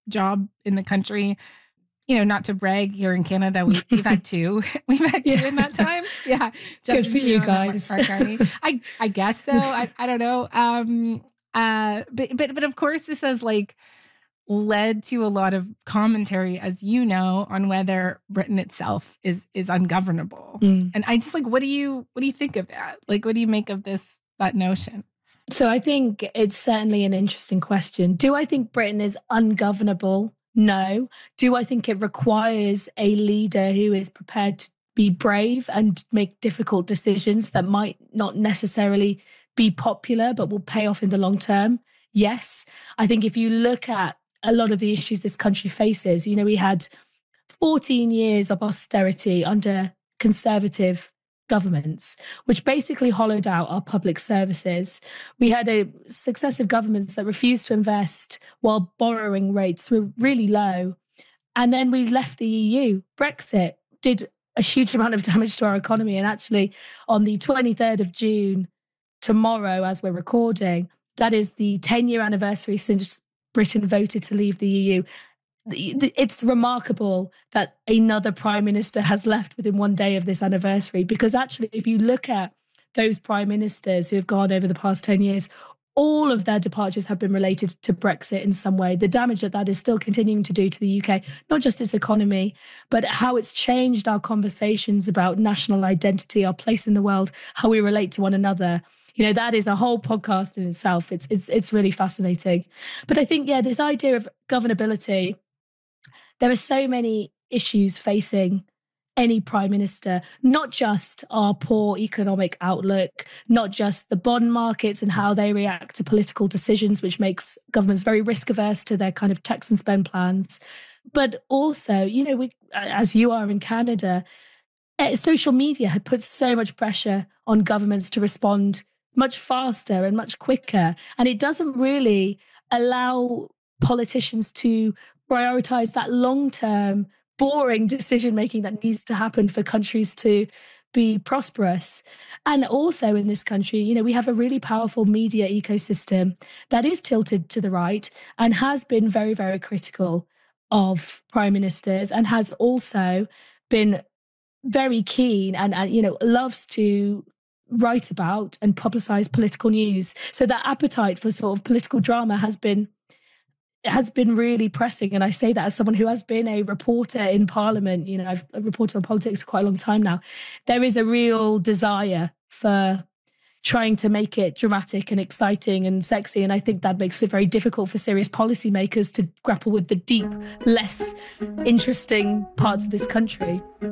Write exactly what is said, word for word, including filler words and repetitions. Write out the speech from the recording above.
job in the country. You know, not to brag, here in Canada, we, we've had two. We've had two yeah. in that time. Yeah. Good for you guys. I, I guess so. I, I don't know. Um, uh, but, but, but of course, this has like led to a lot of commentary, as you know, on whether Britain itself is is ungovernable. Mm. And I just like, what do you what do you think of that? Like, what do you make of this, that notion? So I think it's certainly an interesting question. Do I think Britain is ungovernable? No. Do I think it requires a leader who is prepared to be brave and make difficult decisions that might not necessarily be popular, but will pay off in the long term? Yes. I think if you look at a lot of the issues this country faces, you know, we had fourteen years of austerity under Conservative governments, which basically hollowed out our public services. We had a successive governments that refused to invest while borrowing rates were really low. And then we left the E U. Brexit did a huge amount of damage to our economy. And actually, on the twenty-third of June, tomorrow, as we're recording, that is the ten-year anniversary since Britain voted to leave the E U. It's remarkable that another prime minister has left within one day of this anniversary, because actually, if you look at those prime ministers who have gone over the past ten years, all of their departures have been related to Brexit in some way. The damage that that is still continuing to do to the U K, not just its economy, but how it's changed our conversations about national identity, our place in the world, how we relate to one another. You know, that is a whole podcast in itself. It's it's it's really fascinating. But I think, yeah, this idea of governability, there are so many issues facing any prime minister, not just our poor economic outlook, not just the bond markets and how they react to political decisions, which makes governments very risk averse to their kind of tax and spend plans. But also, you know, we, as you are in Canada, social media had put so much pressure on governments to respond much faster and much quicker. And it doesn't really allow politicians to prioritize that long-term, boring decision-making that needs to happen for countries to be prosperous. And also in this country, you know, we have a really powerful media ecosystem that is tilted to the right and has been very, very critical of prime ministers, and has also been very keen and, and you know, loves to write about and publicize political news. So that appetite for sort of political drama has been has been really pressing. And I say that as someone who has been a reporter in Parliament. You know, I've reported on politics for quite a long time now. There is a real desire for trying to make it dramatic and exciting and sexy. And I think that makes it very difficult for serious policymakers to grapple with the deep, less interesting parts of this country.